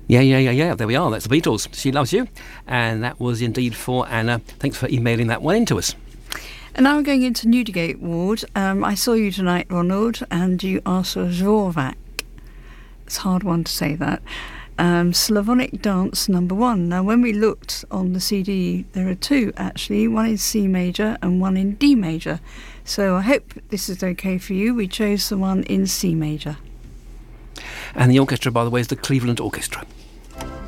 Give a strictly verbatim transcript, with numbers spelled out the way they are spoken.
Yeah, yeah, yeah, yeah. There we are. That's the Beatles. She Loves You. And that was indeed for Anna. Thanks for emailing that one in to us. And now we're going into Newdigate Ward. Um, I saw you tonight, Ronald, and you asked for Zvorvak. It's a hard one to say that. Um, Slavonic Dance number one. Now, when we looked on the C D, there are two, actually. One in C major and one in D major. So I hope this is okay for you. We chose the one in C major. And the orchestra, by the way, is the Cleveland Orchestra.